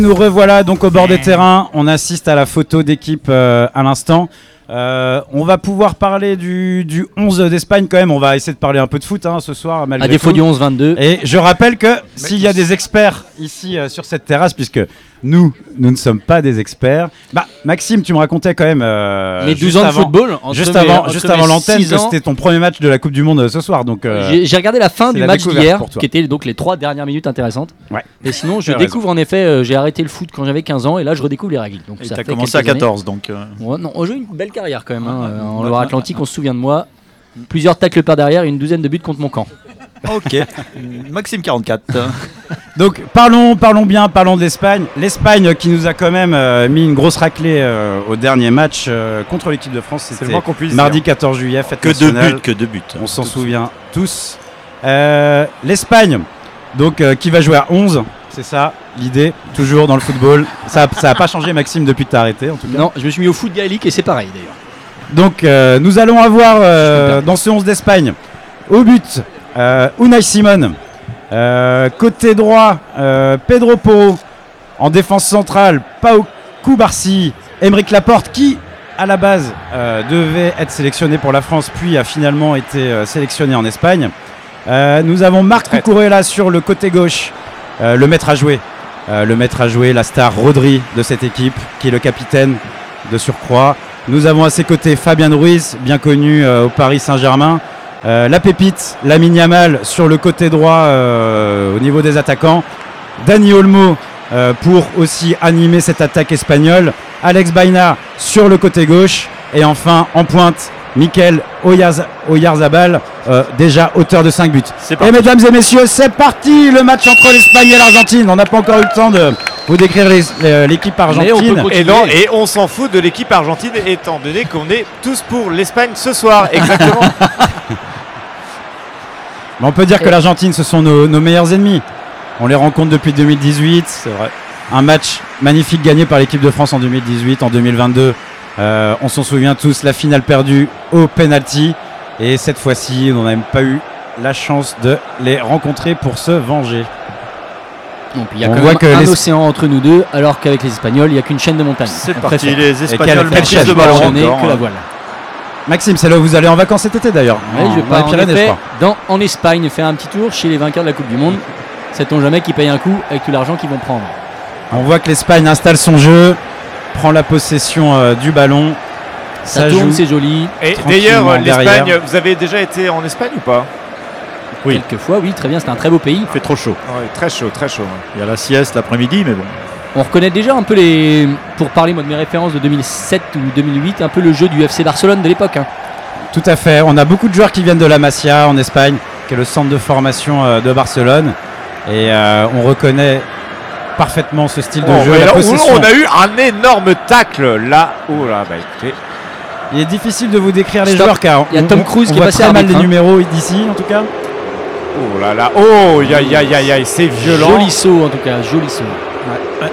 Nous revoilà donc au bord des terrains. On assiste à la photo d'équipe à l'instant. On va pouvoir parler du 11 d'Espagne quand même. On va essayer de parler un peu de foot ce soir malgré à défaut tout. du 11-22. Et je rappelle que s'il y a des experts ici sur cette terrasse, puisque nous ne sommes pas des experts. Maxime, tu me racontais quand même mes 12 ans de football juste avant l'antenne que c'était ton premier match de la Coupe du Monde ce soir. Donc j'ai regardé la fin du match d'hier, qui était donc les 3 dernières minutes intéressantes. Ouais. Et sinon, je découvre en effet, j'ai arrêté le foot quand j'avais 15 ans et là je redécouvre les règles. Donc et ça fait commencé à 14 donc. Ouais, non, j'ai eu une belle carrière quand même en Loire-Atlantique, on se souvient de moi. Plusieurs tacles par derrière et une douzaine de buts contre mon camp. Ok, Maxime 44. Donc parlons de l'Espagne. L'Espagne qui nous a quand même mis une grosse raclée au dernier match contre l'équipe de France. C'était mardi 14 juillet, fête nationale. Que deux buts. On s'en souvient tous. L'Espagne, donc qui va jouer à 11, c'est ça l'idée, toujours dans le football. Ça n'a pas changé Maxime depuis que tu as arrêté en tout cas. Non, je me suis mis au foot gaélique et c'est pareil d'ailleurs. Donc nous allons avoir dans ce 11 d'Espagne au but Unai Simon, côté droit Pedro Porro, en défense centrale Pau Cubarsí, Aymeric Laporte qui à la base devait être sélectionné pour la France puis a finalement été sélectionné en Espagne. Nous avons Marc Cucurella sur le côté gauche, le maître à jouer, la star Rodri de cette équipe qui est le capitaine de surcroît. Nous avons à ses côtés Fabien Ruiz, bien connu au Paris Saint-Germain. La pépite, Lamine Yamal sur le côté droit au niveau des attaquants. Dani Olmo pour aussi animer cette attaque espagnole. Alex Baena sur le côté gauche. Et enfin, en pointe, Mikel Oyarzabal, déjà auteur de 5 buts. Et mesdames et messieurs, c'est parti, le match entre l'Espagne et l'Argentine. On n'a pas encore eu le temps de vous décrire l'équipe argentine. Et on s'en fout de l'équipe argentine étant donné qu'on est tous pour l'Espagne ce soir. Exactement. Mais on peut dire que l'Argentine, ce sont nos meilleurs ennemis. On les rencontre depuis 2018. C'est vrai. Un match magnifique gagné par l'équipe de France en 2018, en 2022. On s'en souvient tous, la finale perdue au penalty. Et cette fois-ci, on n'a même pas eu la chance de les rencontrer pour se venger. Donc il y a quand même un océan entre nous deux, alors qu'avec les Espagnols, il n'y a qu'une chaîne de montagne. C'est parti, les Espagnols maîtrisent le ballon que la voile. Maxime, c'est là où vous allez en vacances cet été d'ailleurs. Oui, je pars en Espagne faire un petit tour chez les vainqueurs de la Coupe du Monde. Sait-on jamais qu'ils payent un coup avec tout l'argent qu'ils vont prendre. On voit que l'Espagne installe son jeu, prend la possession du ballon. Ça tourne, c'est joli. Et d'ailleurs, l'Espagne, vous avez déjà été en Espagne ou pas? Oui. Quelques fois, oui, très bien, c'est un très beau pays. Il fait trop chaud. Ouais, très chaud. Il y a la sieste l'après-midi, mais bon. On reconnaît déjà un peu pour parler moi de mes références de 2007 ou 2008, un peu le jeu du FC Barcelone de l'époque. Tout à fait, on a beaucoup de joueurs qui viennent de la Masia en Espagne, qui est le centre de formation de Barcelone. Et on reconnaît parfaitement ce style de jeu. On a eu un énorme tacle là. Oh là, écoutez. Il est difficile de vous décrire les joueurs car il y a Tom Cruise qui est passé à mal des numéros d'ici en tout cas. Oh là là, oh aïe, c'est violent. Joli saut en tout cas, joli saut. Ouais.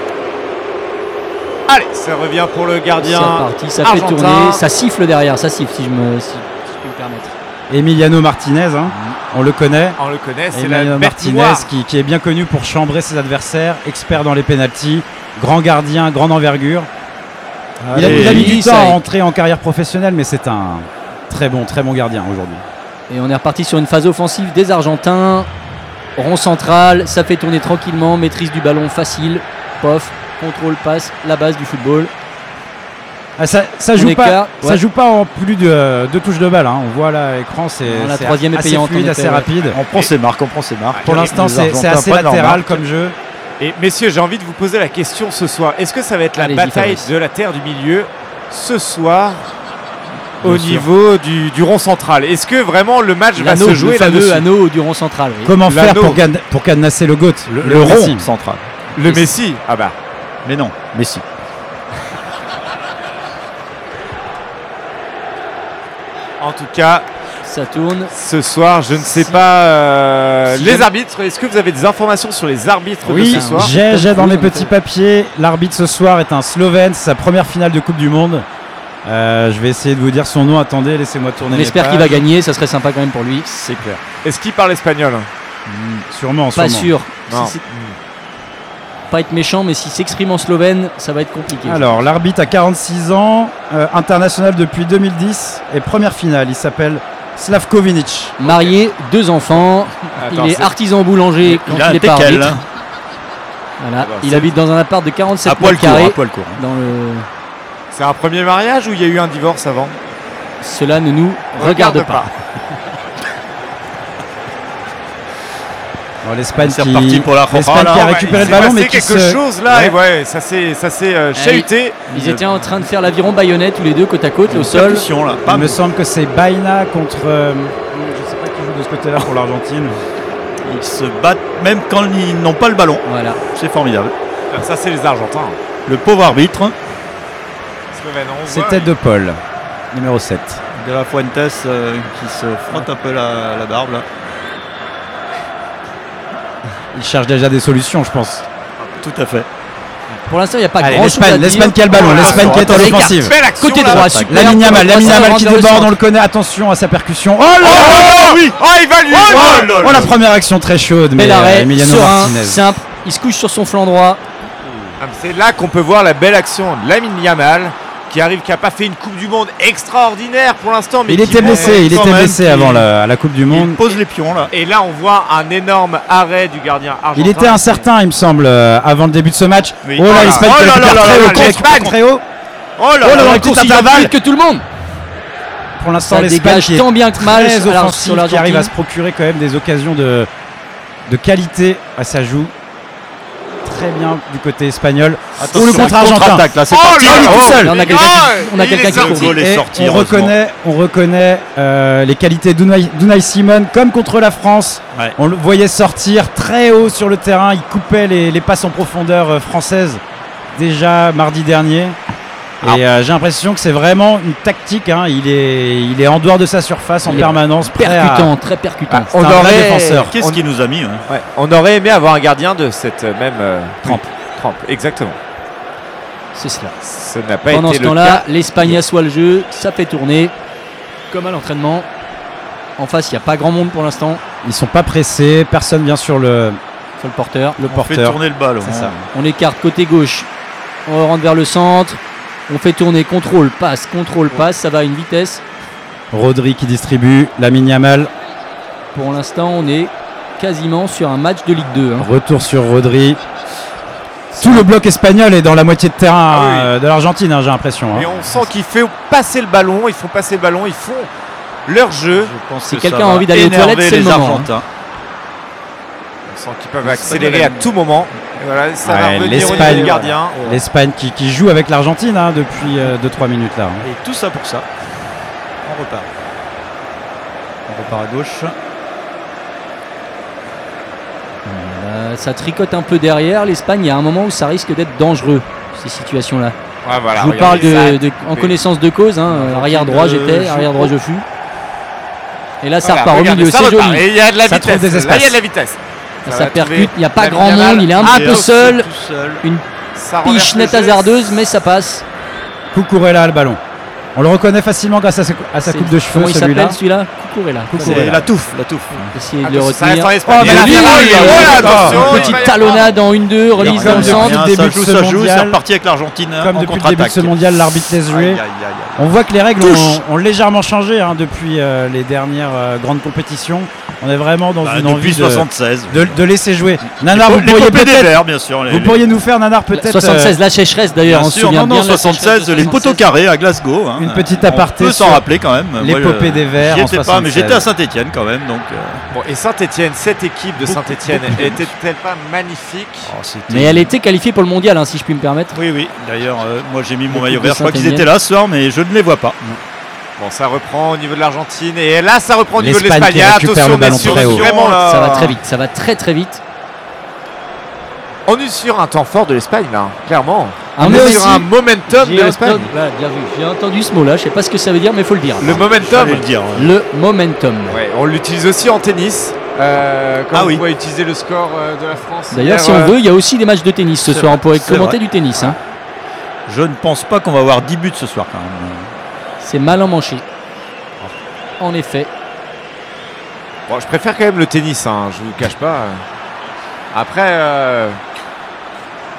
Allez, ça revient pour le gardien. C'est parti, ça fait tourner, ça siffle derrière, ça siffle si je peux me permettre. Emiliano Martinez, on le connaît. C'est Emiliano Martinez qui est bien connu pour chambrer ses adversaires, expert dans les pénaltys, grand gardien, grande envergure. Il a mis du temps à rentrer en carrière professionnelle, mais c'est un très bon gardien aujourd'hui. Et on est reparti sur une phase offensive des Argentins. Rond central, ça fait tourner tranquillement, maîtrise du ballon facile, pof, contrôle, passe, la base du football. Ça joue pas en plus de 2 touches de balle. On voit là l'écran, c'est assez fluide, assez rapide. On prend ses marques. Pour l'instant, c'est assez latéral comme jeu. Et messieurs, j'ai envie de vous poser la question ce soir. Est-ce que ça va être la bataille de la terre du milieu ce soir au niveau du rond central? Est-ce que vraiment le match va se jouer là-dessus? Le anneau du rond central. Oui. Comment faire pour cadenasser le GOAT, le rond central? Le Messi. Ah bah. Mais non, Messi. En tout cas, ça tourne. Ce soir, je ne sais pas. Les arbitres, est-ce que vous avez des informations sur les arbitres de ce soir? J'ai dans mes petits papiers. L'arbitre ce soir est un Slovène. C'est sa première finale de Coupe du Monde. Je vais essayer de vous dire son nom. Attendez, laissez-moi tourner. On espère qu'il va gagner. Ça serait sympa quand même pour lui. C'est clair. Est-ce qu'il parle espagnol? Sûrement. Pas sûr. Non. pas être méchant, mais s'il s'exprime en slovène, ça va être compliqué. Alors, l'arbitre a 46 ans, international depuis 2010 et première finale. Il s'appelle Slavko Vinic. Marié, 2 enfants. Attends, il est artisan boulanger quand il est pas Tekel, arbitre. Voilà. bon, Il c'est- habite dans un appart de 47 à poil mètres court, carrés. à poil court. Dans le... C'est un premier mariage ou il y a eu un divorce avant? Cela ne nous regarde pas. Alors, l'Espagne C'est qui, reparti pour la l'Espagne Roja, qui a là. récupéré Il le s'est ballon, passé mais qui quelque se... chose là, Ouais. et ouais, ça s'est chahuté. Ils étaient en train de faire l'aviron baïonnette tous les deux côte à côte au sol. Percussion, là. Il Pam. me semble que c'est Baina contre... je sais pas qui joue de ce côté-là pour l'Argentine. Ils se battent même quand ils n'ont pas le ballon. Voilà. C'est formidable. Ça, c'est les Argentins. Le pauvre arbitre Slovène, on voit. C'était De Paul, numéro 7. de la Fuentes qui se frotte un peu la barbe là. Il cherche déjà des solutions, je pense. Tout à fait. Pour l'instant, il n'y a pas Allez, grand chose à dire. l'Espagne qui a le ballon, Oh là, l'Espagne qui est à attention, l'offensive. Belle action Côté là. droit, super. Lamine Yamal qui rentre vers le déborde, centre. on le connaît, attention à sa percussion. Oh là Oh, oui. Oh, il va lui. Oh, la première action très chaude, mais Bel arrêt, Emiliano serein, Martinez. simple. Il se couche sur son flanc droit. C'est là qu'on peut voir la belle action de Lamine Yamal qui n'a pas fait une Coupe du Monde extraordinaire pour l'instant. Mais Il qui était montre blessé, il quand était même blessé qu'il- avant la Coupe du Il Monde. pose les pions là. Et là, on voit un énorme arrêt du gardien argentin. Il était incertain, il me semble, avant le début de ce match. Oui. Oh là, Oh l'Espagne là qui là récupère là très là haut, là, qui récupère l'Espagne. très haut. Oh là Oh là là. là, Il petit court, il va intervalle. plus vite que tout le monde. Pour l'instant, Ça l'Espagne dégage qui est tant bien que mal très sur offensive, qui l'Argentine. arrive à se procurer quand même des occasions de qualité. Ça joue très bien du côté espagnol. Attention, le contre argentin. contre-attaque là, c'est Oh parti. là il est là, tout oh. seul. Là, on a Il quelqu'un est- on a il quelqu'un est qui Le court. sorti. goal est Et sorti. on reconnaît les qualités d'Unai Simon comme contre la France. Ouais. On le voyait sortir très haut sur le terrain. Il coupait les passes en profondeur françaises déjà mardi dernier. Et j'ai l'impression que c'est vraiment une tactique. Hein. Il est en dehors de sa surface en Il est permanence. Prêt à... Percutant, très percutant. C'est un vrai défenseur. Qu'est-ce qu'il nous a mis hein. Ouais, on aurait aimé avoir un gardien de cette même trempe. Exactement. C'est cela. Ce n'a pas Pendant été ce le temps-là, cas. l'Espagne assoit le jeu, ça fait tourner, comme à l'entraînement. En face, il n'y a pas grand monde pour l'instant. Ils sont pas pressés. Personne vient sur le Sur le porteur. On fait porteur. tourner le ballon. C'est ça. On écarte côté gauche. On rentre vers le centre. On fait tourner, contrôle, passe. Ça va à une vitesse. Rodri qui distribue. Lamine Yamal. Pour l'instant, on est quasiment sur un match de Ligue 2. hein. Retour sur Rodri. Tout le bloc espagnol est dans la moitié de terrain Ah oui. de l'Argentine, j'ai l'impression. hein. Et on sent qu'ils font passer le ballon. Ils font passer le ballon. Ils font leur jeu. Je pense Si que quelqu'un ça a va envie d'aller aux énerver toilettes, c'est le les moment, Argentins. On sent qu'ils peuvent accélérer à tout moment. Et voilà, ça va Ouais, revenir au niveau l'Espagne, du gardien. L'Espagne qui joue avec l'Argentine depuis 2-3 minutes là. hein. Et tout ça pour ça. On repart. On repart à gauche. Ça tricote un peu derrière. L'Espagne, il y a un moment où ça risque d'être dangereux, ces situations-là. Ouais, voilà, Je vous parle regardez ça. en connaissance de cause. hein. Arrière droit, j'étais. Arrière droit, je fus. Et là, ça Voilà, repart au regardez, milieu. ça C'est repart. joli. Et il y a de la Ça trouve vitesse. des Là, espaces. il y a de la vitesse. Ça va percute. trouver Il n'y a pas Lamine grand Yamal. monde. Il est un Et peu hop, seul. tout seul. Une Ça renverse piche le nette jeu. hasardeuse, mais ça passe. Cucurella a le ballon. On le reconnaît facilement grâce à sa C'est- coupe de cheveux, Comment il celui-là. s'appelle celui-là Cucurella. C'est la touffe, la touffe. Essayer de le Attention, ça reste retenir. en Espagne. Oh, Il y a mais la oui, virage. oui, Oh, oui, attention, oui. il va y Petite avoir- talonnade en 1-2, remise comme dans le depuis centre. le début ça de joue, ce ça joue. mondial. C'est reparti avec l'Argentine Comme en depuis le début de contre-attaque. ce mondial, l'arbitre laisse Aïe, jouer. aïe, aïe, aïe. On voit que les règles ont légèrement changé depuis les dernières grandes compétitions. On est vraiment dans Bah, une depuis envie 76. de laisser jouer. Nanar, vous pourriez L'épopée des peut-être, Verts, bien sûr. vous pourriez nous faire, Nanar, peut-être 76, la sécheresse d'ailleurs, Bien on se sûr, souvient non, bien non, de la sécheresse 76, de les poteaux 76. carrés à Glasgow. hein. Une petite aparté On peut s'en sur rappeler quand même. Moi, l'épopée des Verts J'y en étais pas, 76. mais j'étais à Saint-Etienne quand même. Donc, Bon, et Saint-Etienne, cette équipe de Beaucoup, Saint-Etienne beaucoup. était-elle pas magnifique? Mais elle était qualifiée pour le mondial, hein, si je puis me permettre. Oui, oui. D'ailleurs, moi j'ai mis mon L'équipe maillot de vert. Je crois qu'ils Saint-Étienne. étaient là ce soir, mais je ne les vois pas. Bon, ça reprend au niveau de l'Argentine. Et là, ça reprend au niveau de L'Espagne l'Espagne. qui récupère Attention, le on est ballon sur très haut. vraiment là. Ça va très vite, ça va très très vite. On est sur un temps fort de l'Espagne, là, clairement. Ah, On mais est aussi, sur un momentum de J'ai l'Espagne. entendu, voilà, bien vu. J'ai entendu ce mot-là, je sais pas ce que ça veut dire, mais il faut le dire. Le momentum. J'allais le dire. Le momentum. Ouais, on l'utilise aussi en tennis. Comme Ah on oui. va utiliser le score de la France. D'ailleurs, hier, si on veut, il y a aussi des matchs de tennis ce c'est soir. On pourrait c'est commenter vrai. du tennis. hein. Je ne pense pas qu'on va avoir 10 buts ce soir quand même. C'est mal emmanché. En effet. Bon, je préfère quand même le tennis, hein, je vous cache pas. Après,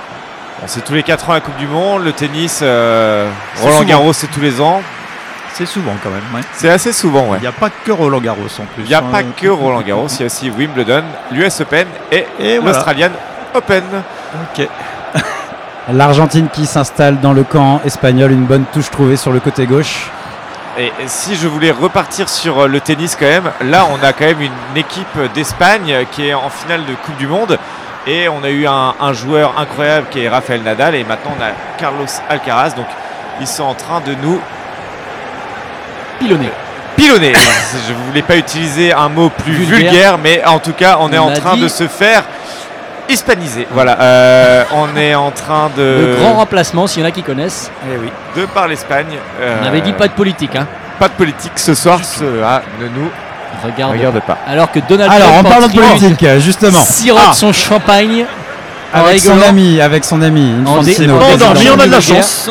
C'est tous les 4 ans la Coupe du Monde. Le tennis, C'est Roland souvent. Garros, c'est tous les ans. C'est souvent quand même. Ouais. C'est assez souvent, ouais. Il n'y a pas que Roland Garros en plus. Il n'y a pas que Roland Garros, il y a aussi Wimbledon, l'US Open et voilà. l'Australian Open. Ok. L'Argentine qui s'installe dans le camp espagnol, une bonne touche trouvée sur le côté gauche. Et si je voulais repartir sur le tennis quand même, là on a quand même une équipe d'Espagne qui est en finale de Coupe du Monde. Et on a eu un joueur incroyable qui est Rafael Nadal. Et maintenant on a Carlos Alcaraz. Donc ils sont en train de nous Pilonné. pilonner. Je ne voulais pas utiliser un mot plus Vulgaire. vulgaire, mais en tout cas on est On en a train dit- de se faire hispaniser. Voilà, on est en train Le grand remplacement, s'il y en a qui connaissent. Eh oui. de par l'Espagne. On avait dit pas de politique. Hein. Pas de politique ce soir, cela ne nous Regarde. pas. Alors que Donald Alors, en Trump parlant de tribune, politique, justement, sirote son champagne en avec son rigolant. ami, En dé- Infantino. en Bon, président. mais on a de la Vulgaire. chance.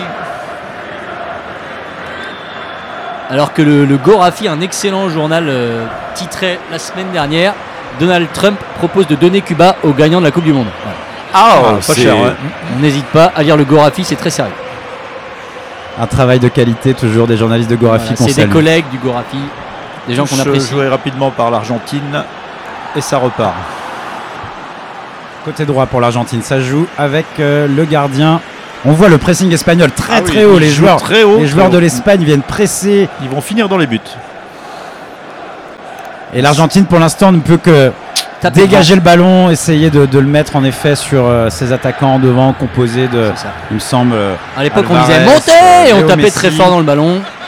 Alors que le Gorafi, un excellent journal titrait la semaine dernière, Donald Trump propose de donner Cuba aux gagnants de la Coupe du Monde. Voilà. Pas cher. Ouais. On n'hésite pas à lire le Gorafi, c'est très sérieux. Un travail de qualité, toujours des journalistes de Gorafi Voilà, qu'on c'est des salue. collègues du Gorafi, des gens qu'on apprécie. Joué rapidement par l'Argentine et ça repart. Côté droit pour l'Argentine, ça joue avec le gardien. On voit le pressing espagnol très Ah oui, très haut. ils Les jouent joueurs, très haut, les très joueurs haut. de l'Espagne viennent presser. Ils vont finir dans les buts. Et l'Argentine pour l'instant ne peut que Taper dégager le ballon, essayer de le mettre en effet sur ses attaquants en devant, composés de, C'est ça. il me semble, À l'époque, on Alvarez, disait montez et on Léo tapait Messi. très fort dans le ballon.